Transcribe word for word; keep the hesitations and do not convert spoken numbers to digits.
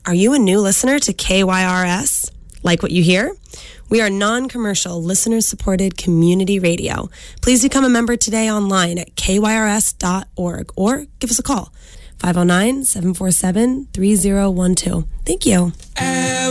Are you a new listener to K Y R S? Like what you hear? We are non-commercial, listener-supported community radio. Please become a member today online at K Y R S dot org or give us a call, five oh nine, seven four seven, three oh one two. Thank you.